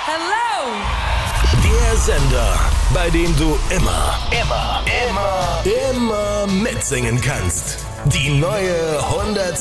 Hello! Der Sender, bei dem du immer mitsingen kannst. Die neue 100.